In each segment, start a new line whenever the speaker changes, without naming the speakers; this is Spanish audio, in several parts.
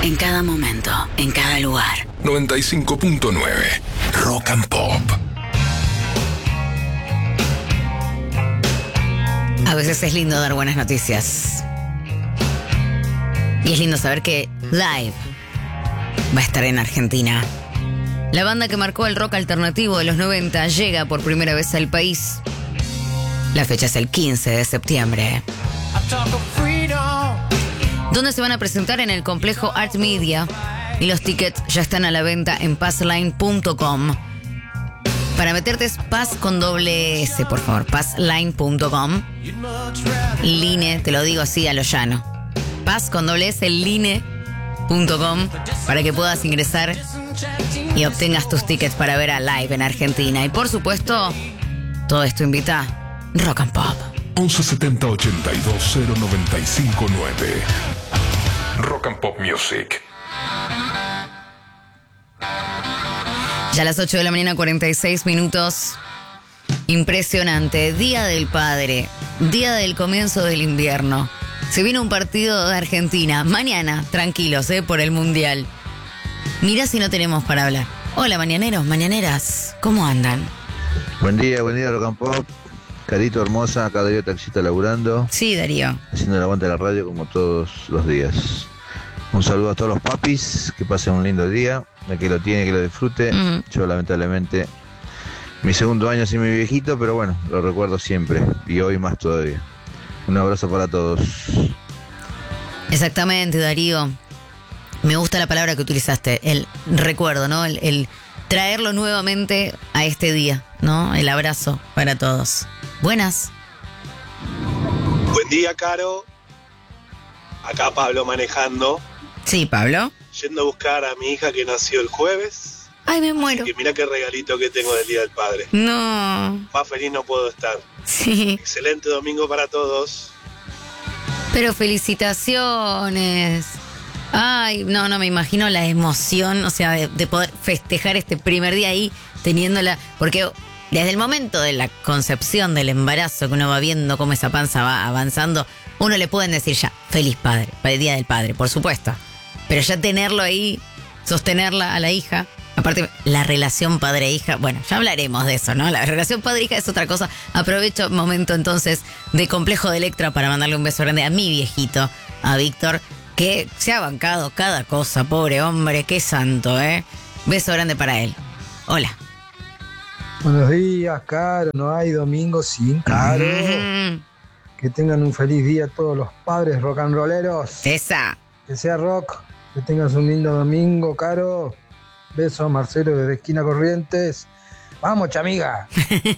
En cada momento, en cada lugar.
95.9 Rock and Pop.
A veces es lindo dar buenas noticias. Y es lindo saber que Live va a estar en Argentina. La banda que marcó el rock alternativo de los 90 llega por primera vez al país. La fecha es el 15 de septiembre. Donde se van a presentar en el complejo Art Media. Y los tickets ya están a la venta en passline.com. Para meterte es pass con doble S, por favor. Passline.com. Line, te lo digo así a lo llano. Pass con doble S, line.com. Para que puedas ingresar y obtengas tus tickets para ver a Live en Argentina. Y por supuesto, todo esto invita Rock and Pop.
1170 82 0959 Rock and Pop Music.
Ya a las 8 de la mañana, 46 minutos. Impresionante. Día del Padre. Día del comienzo del invierno. Se viene un partido de Argentina. Mañana, tranquilos, por el Mundial. Mirá si no tenemos para hablar. Hola, mañaneros, mañaneras. ¿Cómo andan?
Buen día, Rock and Pop. Carito hermosa, acá Darío Taxista laburando.
Sí, Darío.
Haciendo el aguante de la radio como todos los días. Un saludo a todos los papis, que pasen un lindo día. El que lo tiene, que lo disfrute. Yo lamentablemente, mi segundo año sin mi viejito, pero bueno, lo recuerdo siempre. Y hoy más todavía. Un abrazo para todos.
Exactamente, Darío. Me gusta la palabra que utilizaste, el recuerdo, ¿no? El traerlo nuevamente a este día, ¿no? El abrazo para todos. Buenas.
Buen día, Caro. Acá Pablo manejando.
Sí, Pablo.
Yendo a buscar a mi hija que nació el jueves.
Ay, me muero.
Así que mirá qué regalito que tengo del Día del Padre.
No.
Más feliz no puedo estar.
Sí.
Excelente domingo para todos.
Pero felicitaciones. Ay, no me imagino la emoción, o sea, de poder festejar este primer día ahí, teniéndola, porque desde el momento de la concepción del embarazo, que uno va viendo cómo esa panza va avanzando, uno le pueden decir ya, feliz padre, para el Día del Padre, por supuesto. Pero ya tenerlo ahí, sostenerla a la hija, aparte la relación padre-hija, bueno, ya hablaremos de eso, ¿no? La relación padre-hija es otra cosa. Aprovecho momento entonces de Complejo de Electra para mandarle un beso grande a mi viejito, a Víctor, que se ha bancado cada cosa, pobre hombre, qué santo, ¿eh? Beso grande para él. Hola.
Buenos días, Caro. No hay domingo sin Caro. Que tengan un feliz día todos los padres rock and rolleros.
Esa.
Que sea rock. Que tengas un lindo domingo, Caro. Beso a Marcelo desde Esquina Corrientes. Vamos, chamiga.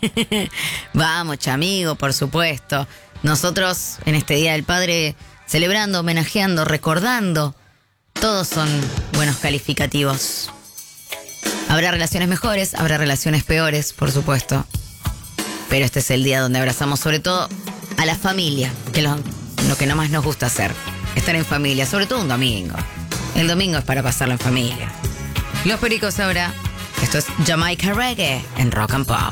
Vamos, chamigo, por supuesto. Nosotros en este Día del Padre, celebrando, homenajeando, recordando, todos son buenos calificativos. Habrá relaciones mejores, habrá relaciones peores, por supuesto. Pero este es el día donde abrazamos sobre todo a la familia, que lo que no más nos gusta hacer, estar en familia, sobre todo un domingo. El domingo es para pasarlo en familia. Los Pericos ahora, esto es Jamaica Reggae en Rock and Pop.